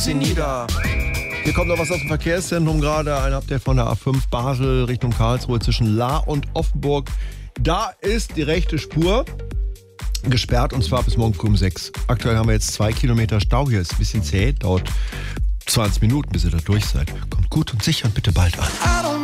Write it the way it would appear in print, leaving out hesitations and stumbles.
sie nieder. Hier kommt noch was aus dem Verkehrszentrum gerade. Ein Update von der A5 Basel Richtung Karlsruhe zwischen Lahr und Offenburg. Da ist die rechte Spur gesperrt und zwar bis morgen früh um 6. Aktuell haben wir jetzt 2 Kilometer Stau. Hier ist ein bisschen zäh, dauert 20 Minuten, bis ihr da durch seid. Kommt gut und sicher und bitte bald an.